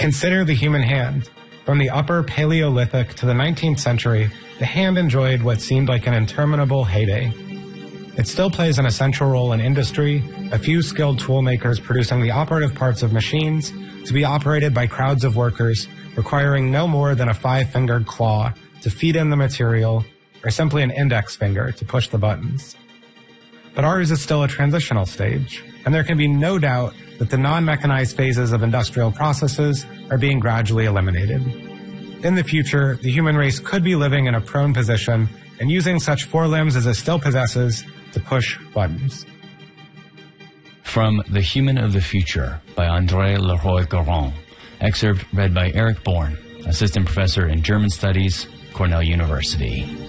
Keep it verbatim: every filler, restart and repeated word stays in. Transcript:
Consider the human hand. From the upper Paleolithic to the nineteenth century, the hand enjoyed what seemed like an interminable heyday. It still plays an essential role in industry, a few skilled tool makers producing the operative parts of machines to be operated by crowds of workers requiring no more than a five-fingered claw to feed in the material or simply an index finger to push the buttons. But ours is still a transitional stage, and there can be no doubt that the non-mechanized phases of industrial processes are being gradually eliminated. In the future, the human race could be living in a prone position and using such forelimbs as it still possesses to push buttons. From The Human of the Future by André Leroy-Goron, excerpt read by Eric Bourne, Assistant Professor in German Studies, Cornell University.